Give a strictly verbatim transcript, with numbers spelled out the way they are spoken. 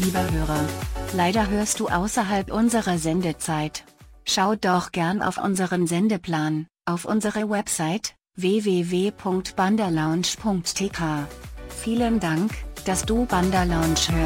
Lieber Hörer, leider hörst du außerhalb unserer Sendezeit. Schau doch gern auf unseren Sendeplan, auf unsere Website w w w punkt bandalounge punkt t k. Vielen Dank, dass du Banda Lounge hörst.